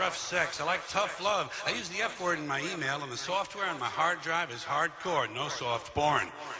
rough sex. I like tough love. I use the F word in my email, and the software on my hard drive is hardcore, no soft porn.